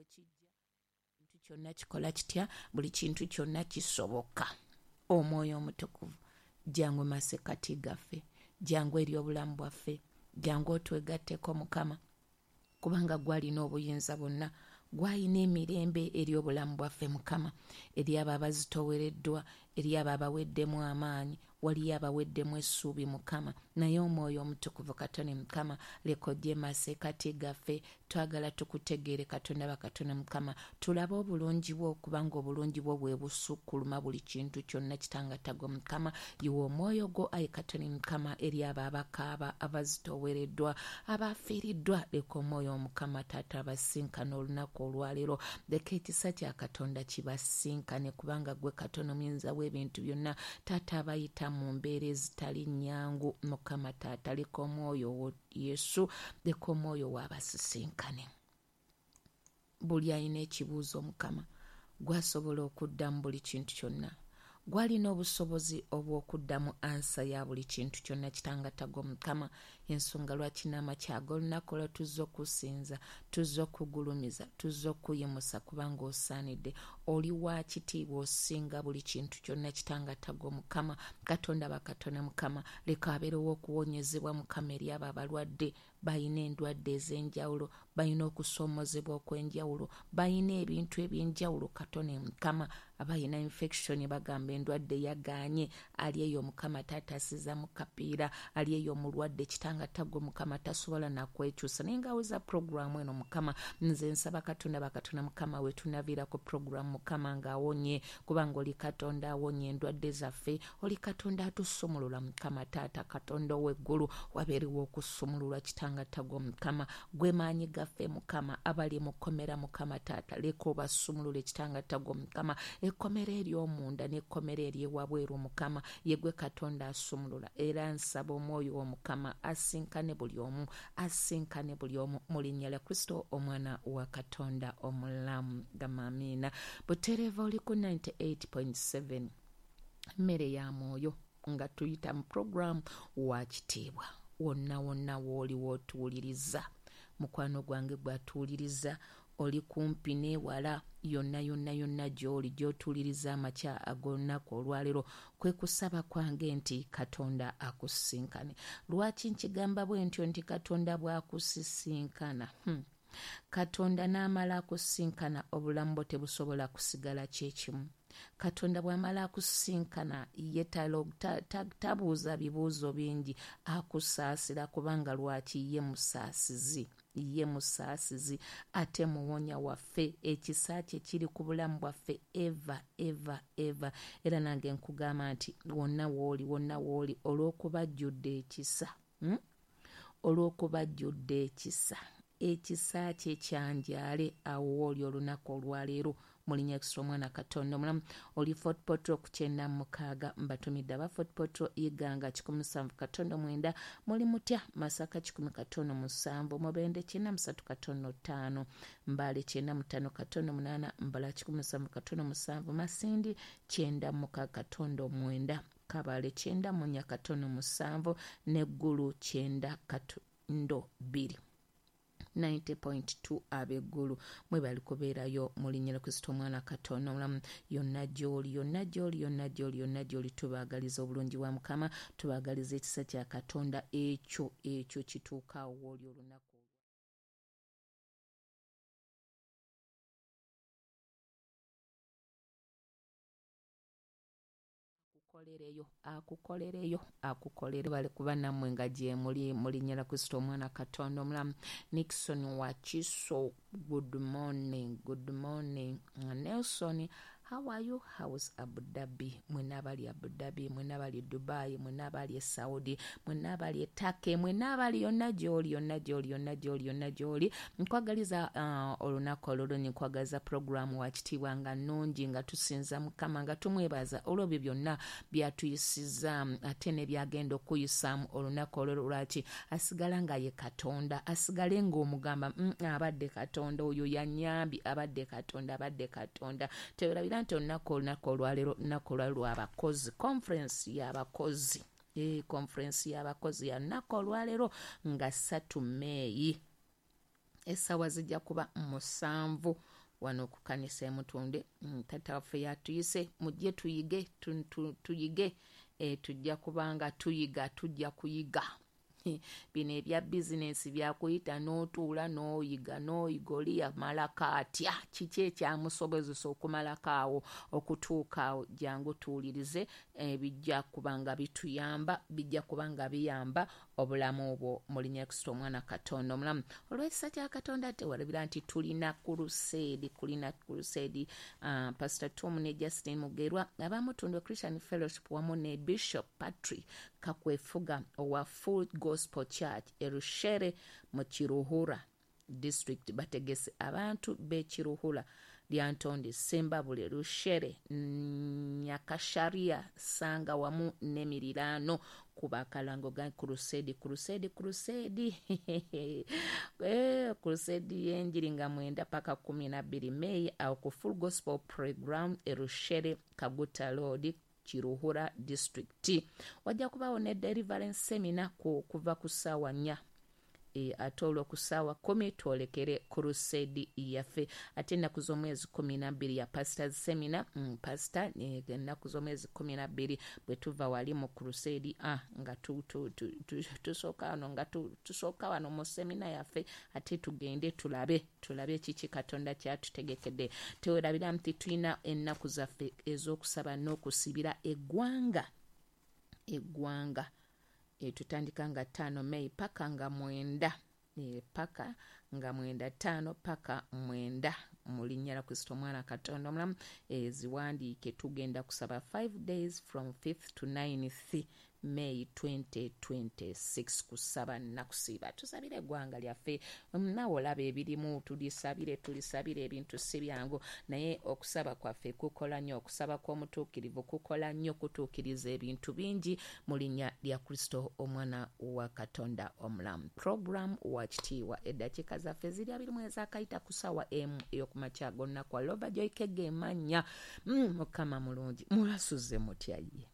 bwe kijja kintu kyonna kikola kitya buli kintu kyonna kisoboka. Omwoyo omutukuvu jangu masekati gaffe, jangu eri obulamu bwaffe, jangu otwegatteko Mukama kubanga gwalina obuyinza bwonna, gwalina emirembe eri obulamu bwaffe Mukama, eri abo abazitowereddwa, eri abo abaweddemu amaanyi, waliyo abaweddemu essuubi Mukama, naye omwoyo omutukuvu Katonda Mukama leka ojje masekati gaffe, twagala tukutegeere Katonda bakatonda Mukama, tulabe obulungi bwo kubanga obulungi bwo bwe busukkuluma buli kintu kyonna kitangatago Mukama. Yiwa omwoyo gwo ayi Katonda Mukama eri abo abakaaba, abazitowereddwa, abafiiriddwa, leka omwoyo Mukama Taata abasinkane olunaku olwaleero, leka ekisa kya Katonda kibasinkane kubanga gwe Katonda omuyinza w'ebintu byonna Taata abayita mu mbeera ezitali nnyangu Mukama Taata leka omwoyo wo Yesu, leka omwoyo w'abasisinkane. Buli alina ekibuuzo Mukama gwasobola okuddamu buli kintu kyonna, gwalina obusobozi obw'okuddamu ansa ya buli kintu kyonna kitangatago Mukama. Ensonga lwaki n'amakyago olunaku olwo tuzza okusinza, tuzza okugulumiza, tuzza okuyimusa kubanga osaanidde, oli wa kitiibwa, osinga buli kintu kyonna kitangatago Mukama. Katonda bakatonda Mukama leka abeerewo okuwonyezebwa Mukama eri abo abalwadde, bayina endwadde ez'enjawulo, bayina okusoomozebwa okw'enjawulo, bayina ebintu eby'enjawulo Katonda Mukama, abayina infection bagamba endwadde yagaanye, ali eyo Mukama Taata asiza mu kapiira, ali eyo omulwadde kitangatago Mukama tasobola nakwekyusa, naye nga weza programu eno Mukama nze nsaba Katonda bakatonda Mukama we tunaviira ku programu Mukama ng'awonye kubanga oli Katonda awonye endwadde zaffe, oli Katonda atusumulula Mukama Taata Katonda ow'eggulu, wabeerewo okusumululwa kitangatago Mukama, gwe maanyi gaffe Mukama, abali mukomera Mukama Taata leka obasumulule kitangatago Mukama, ekkomera ery'omunda n'ekkomera ery'ewabweru Mukama ye gwe Katonda asumulula, era nsaba omwoyo w'Omukama asinkane buli omu, asinkane buli omu mu linnya lya Kristo omwana wa Katonda omulamu gamamiina. Butereeva oli ku 98.7 mmere ya mwoyo nga tuyita mu programu wa kitiibwa. Wonna wonna w'oli w'otuwuliriza, mukwano gwange gw'atuwuliriza, oli kumpi n'ewala, yonna yonna yonna gy'oli gy'otuwuliriza amakya ag'olunaku olwaleero, kwe kusaba kwange nti Katonda akusisinkane. Lwaki nkigamba bwe ntyo nti Katonda bw'akusisinkana? Katonda n'amala akusisinkana obulamu bwo tebusobola kusigala kyekimu. Katonda bw'amala akusisinkana ye tabuuza bibuuzo bingi, akusaasira kubanga lwaki ye musaasizi, ye musaasizi ate muwonya waffe, ekisa kye kiri ku bulamu bwaffe eva eva eva. Era nange nkugamba nti wonna w'oli olw'okuba ajjudde ekisa, olw'okuba ajjudde ekisa, ekisa kye kyanjaale awo w'oli olunaku olwaleero mu linnya Kristo omwana Katonda omulamu. Oli Fort Portal ku 96 mbatumidde aba Fort Portal Iganga 17 muli mutya Masaka 10 Mubende 9 Mbale 9 Mbala 17 Masindi 9 Kabale 9 Neggulu 9 90.2 ab'eggulu mwe bali kubeerayo mu linnya lya Kristo omwana Katonda omulamu. Yonna gy'oli tubaagaliza obulungi bwa Mukama, tubaagaliza ekisa kya Katonda ekyo kituukaawo w'oli olunaku. Akukolereyo bali kuba nammwe nga gye muli mu linnya lya Kristo omwana Katonda omulamu. Nixon Wakiso, good morning. Nelson, how are you? How's Abu Dhabi? Mwena abali Abu Dhabi, mwena abali Dubai, mwena abali Saudi, mwena abali Turkey, mwena abali yonna gy'oli. Nkwagaliza olunaku olwo, nkwagaliza programu wa kitiibwa nga nnungi, nga tusinza Mukama, nga tumwebaza olw'ebyo byonna byatuyisiza ate ne byagenda okuyisaamu olunaku olwo. Lwaki asigala nga ye Katonda, asigale ng'omugamba abadde Katonda, oyo yannyambi, abadde Katonda. Tewerabira nti olunaku olwaleero lunaku lw'abakozi, conference y'abakozi. Conference y'abakozi ya lunaku olwaleero nga 3 May essaawa zijja kuba 7 wano ku kanisa emutunde. Tata waffe yatuyise mujje tuyige tuyige tujja kubanga tuyiga tujja kuyiga bino ebya bizinensi byakuyita n'otuula n'oyiga oli yamalako atya kiki ekyamusobozesa okumalako awo okutuuka awo. Jangu tuwulirize bijja kubanga bituyamba bijja kubanga biyamba obulamu obwo mu linnya Kristo omwana Katonda omulamu. Olw'ekisa kya Katonda tewalabira nti tulina kuruseedi Pastor Tom ne Justin Mugerwa abamutundu Christian Fellowship wamu ne Bishop Patrick Kakwefuga owa Full Gospel Church Erushere mu Kiruhura District bategese abantu b'Ekiruhura Lyantonde Sembabule Rushere Nyakasharia Sanga wamu n'emiriraano ku bakalango ga crusade y'enjiri nga 9 paka 12 Mei awo ku Full Gospel Program Erushere Kaguta Road Kiruhura District. Wajja kubawo ne deliverance seminar kuva ku ssaawa 4 ate olwo ssaawa 10 twolekere crusade yaffe. Ate ennaku z'omwezi 12 ya pastors seminar pastor ennaku z'omwezi 12 bwe tuva wali mu crusade nga tusooka wano mu semina yaffe ate tugende tulabe kiki Katonda kyatutegekedde. Tewerabira nti tulina ennaku zaffe ez'okusaba n'okusibira eggwanga tutandika nga 5 Mei paka nga 9 paka nga 5 paka 9 mu linnya lya Kristo omwana Katonda omulamu. Ziwandiike tugenda kusaba 5 days from 5th to 9th May 2026 kusaba nakusiba tusabire eggwanga lyaffe. Nawe olaba ebirimu tulisabire ebintu si byangu naye okusaba kwaffe kukola nnyo. Okusaba kw'omutuukirivu kukola nnyo kutuukiriza ebintu bingi mu linnya lya Kristo omwana wa Katonda omulamu. Program wa kitiibwa eddakiika zaffe ziri 21 ezakayita ku ssaawa emu ey'okumakya gonna kwa Loba Joy Kege Emanya. Mukama mulungi mulasuze mutya ye.